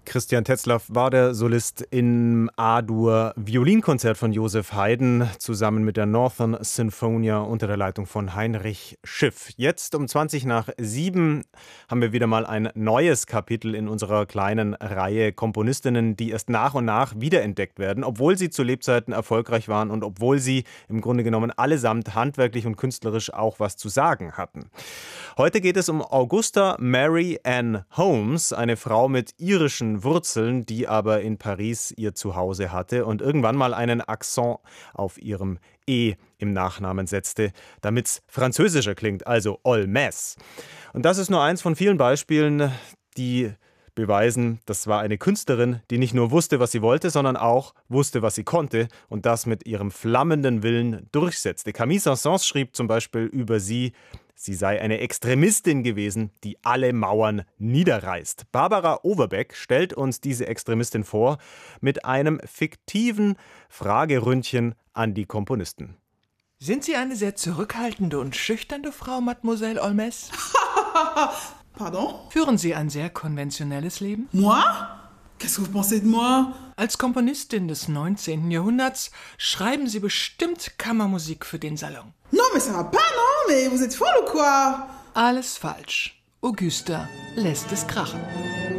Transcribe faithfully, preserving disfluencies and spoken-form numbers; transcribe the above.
Christian Tetzlaff war der Solist im A-Dur-Violinkonzert von Joseph Haydn zusammen mit der Northern Sinfonia unter der Leitung von Heinrich Schiff. Jetzt um zwanzig nach sieben haben wir wieder mal ein neues Kapitel in unserer kleinen Reihe Komponistinnen, die erst nach und nach wiederentdeckt werden, obwohl sie zu Lebzeiten erfolgreich waren und obwohl sie im Grunde genommen allesamt handwerklich und künstlerisch auch was zu sagen hatten. Heute geht es um Augusta Mary Ann Holmes, eine Frau mit irischen Wurzeln, die aber in Paris ihr Zuhause hatte und irgendwann mal einen Akzent auf ihrem E im Nachnamen setzte, damit es französischer klingt, also Holmes. Und das ist nur eins von vielen Beispielen, die beweisen, das war eine Künstlerin, die nicht nur wusste, was sie wollte, sondern auch wusste, was sie konnte und das mit ihrem flammenden Willen durchsetzte. Camille Saint-Saëns schrieb zum Beispiel über sie, sie sei eine Extremistin gewesen, die alle Mauern niederreißt. Barbara Overbeck stellt uns diese Extremistin vor mit einem fiktiven Frageründchen an die Komponisten. Sind Sie eine sehr zurückhaltende und schüchterne Frau, Mademoiselle Holmes? Pardon? Führen Sie ein sehr konventionelles Leben? Moi? Qu'est-ce que vous pensez de moi? Als Komponistin des neunzehnten Jahrhunderts schreiben Sie bestimmt Kammermusik für den Salon. Non, mais ça va pas, non? Mais vous êtes folle ou quoi? Alles falsch. Augusta lässt es krachen.